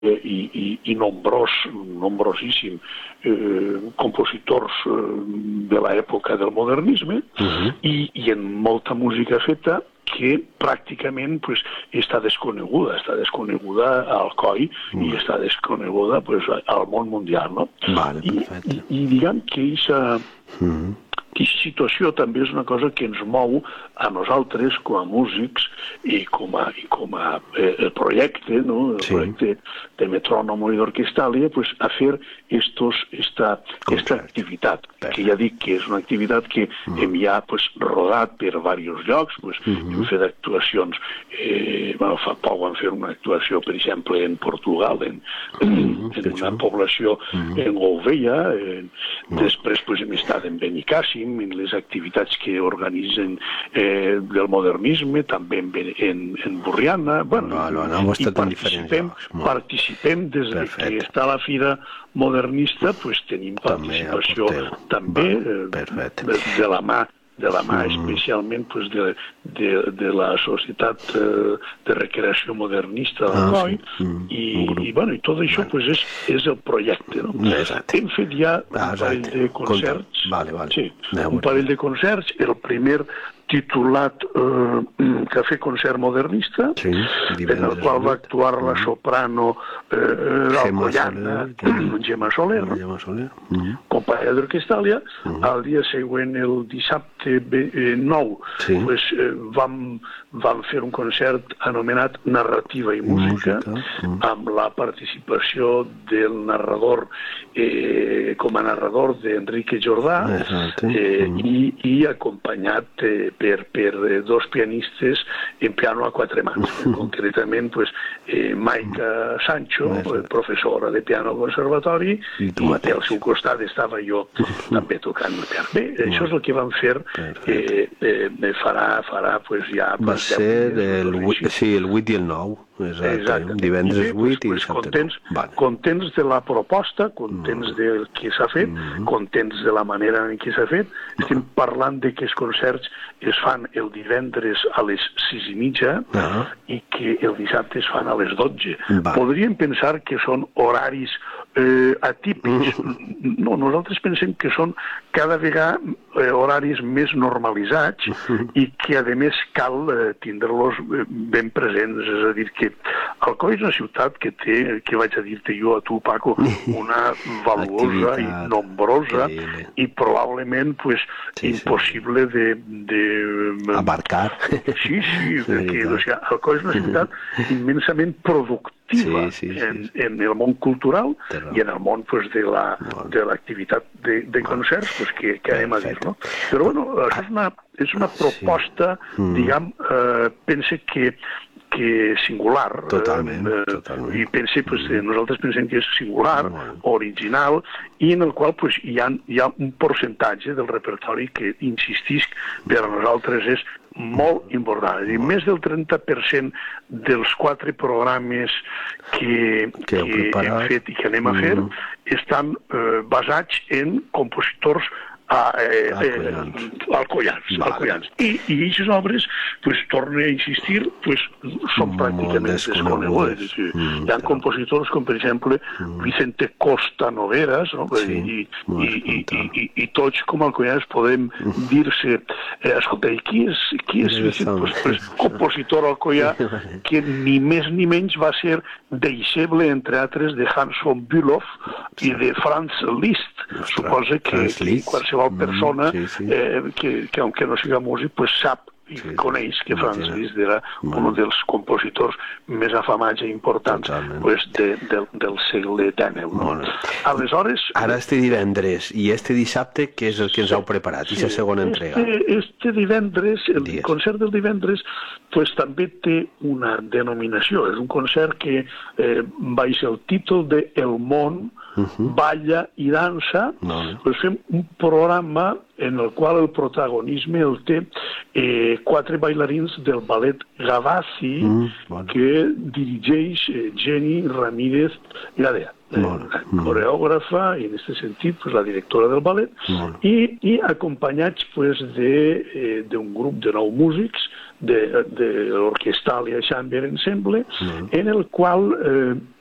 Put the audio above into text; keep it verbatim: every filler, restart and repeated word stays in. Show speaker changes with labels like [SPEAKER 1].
[SPEAKER 1] i, i, i nombrós, nombrosíssim eh, compositors eh, de l'època del modernisme, uh-huh. i, i en molta música feta que pràcticament pues, està desconeguda, està desconeguda a Alcoi uh-huh. i està desconeguda pues, al món mundial. No?
[SPEAKER 2] Vale,
[SPEAKER 1] I, i, I diguem que aquesta uh-huh. situació també és una cosa que ens mou a nosaltres com a músics i com a, i com a eh, el projecte, no? el sí. projecte de Metrònomo i d'Orquestàlia, pues, a fer estos, esta, esta activitat, Perfecte. que ja dic que és una activitat que mm. hem ja pues, rodat per diversos llocs, pues, mm-hmm. hem fet actuacions, eh, bueno, fa poc vam fer una actuació, per exemple, en Portugal, en, mm-hmm. en una població mm-hmm. en Gouveia, eh, mm. després pues, hem estat en Benicàssim, en les activitats que organitzen eh, del modernisme, també en, en, en Borriana, bueno,
[SPEAKER 2] no, no, no,
[SPEAKER 1] i participem, participem des de Perfecte. que està la Fira Modernista, pues, tenim participació també, també eh, de, de la mà de la mà mm. especialment pues, de, de, de la Societat eh, de Recreació Modernista d'Alcoi, ah, sí. mm. i, i, bueno, i tot això pues, és, és el projecte. No? Hem fet ja un ah, parell de concerts,
[SPEAKER 2] vale, vale.
[SPEAKER 1] Sí, un parell de concerts, el primer titulat eh, Cafè Concert Modernista, sí, en el qual va actuar la soprano eh, alcoiana Gemma Soler,
[SPEAKER 2] Gemma Soler. Mm.
[SPEAKER 1] companya d'Orquestàlia. Mm. El dia següent, el dissabte nou, sí. pues, eh, vam, vam fer un concert anomenat Narrativa i Música, Música. Mm. amb la participació del narrador, eh, com a narrador d'Enrique Jordà, eh, mm. i, i acompanyat eh, per, per eh, dos pianistes en piano a quatre mans, mm. concretament pues, eh, Maica Sancho, eh, professora de piano al conservatori, i, i al seu costat estava jo també tocant el piano. Bé, mm. això és el que vam fer, eh, eh, farà, farà pues, ja...
[SPEAKER 2] Va ser el, sí, el vuit i el nou. Exacte, divendres vuit i dissabte.
[SPEAKER 1] Contents, vale. contents de la proposta, contents mm. del que s'ha fet, mm. contents de la manera en què s'ha fet. Estem parlant de que els concerts es fan el divendres a les sis i mitja ah. i que el dissabte es fan a les dotze. Va. Podríem pensar que són horaris eh, atípics. Mm. No, nosaltres pensem que són cada vegada eh, horaris més normalitzats mm. i que, a més, cal eh, tindre-los ben presents. És a dir, que Alcoi és una ciutat que té, que vaig a dir-te jo a tu, Paco, una valuosa i nombrosa i probablement pues, sí, impossible sí. de, de...
[SPEAKER 2] abarcar.
[SPEAKER 1] Sí, sí, perquè o sigui, Alcoi és una ciutat immensament productiva sí, sí, sí, en, en el món cultural Terra. i en el món pues, de l'activitat la, de, de concerts pues, que, que anem a dir. No? Però bueno, això és una, és una proposta, sí. mm. diguem, eh, pense que que singular.
[SPEAKER 2] Totalment,
[SPEAKER 1] eh,
[SPEAKER 2] totalment.
[SPEAKER 1] I pense, pues, mm. nosaltres pensem que és singular, mm. original, i en el qual pues, hi, ha, hi ha un percentatge del repertori que, insistisc, per a nosaltres és molt important. És a dir, més del trenta per cent dels quatre programes que, que, que hem fet i que anem a fer mm. estan eh, basats en compositors Ah, eh, eh, alcoians, vale. alcoians. I, i aquestes obres, pues, torno a insistir, pues, són pràcticament desconegudes. Sí. Mm, Hi ha compositors com, per exemple, mm. Vicente Costa Nogueras, no? sí. I, i, i, i, i, i tots com alcoians podem dir-se, eh, escolta, i qui és, qui és Vicente? Pues, pues, compositor alcoià que ni més ni menys va ser deixeble, entre altres, de Hans von Bülow i de Franz Liszt. Suposa que qualsevol persona mm, sí, sí. Eh, que, que, aunque no siga músic, pues sap i sí, coneix que Franz Liszt era bueno. un dels compositors més afamats i importants pues, de, de, del segle dènou. No? Bueno. Aleshores...
[SPEAKER 2] Ara este divendres i este dissabte, què és el que ens heu preparat? Sí, I la segona entrega?
[SPEAKER 1] Este, este divendres, el Dies. concert del divendres, pues, també té una denominació. És un concert que eh, baix el títol de El món, Uh-huh. balla i dansa, no. pues fem un programa en el qual el protagonisme el té eh, quatre bailarins del ballet Gavassi mm, bueno. que dirigeix eh, Jenny Ramírez Gadea, eh, bueno. coreògrafa i en aquest sentit pues, la directora del ballet bueno. i, i acompanyats pues, d'un eh, grup de nou músics de, de l'Orquestàlia Chamber Ensemble, bueno. en el qual eh,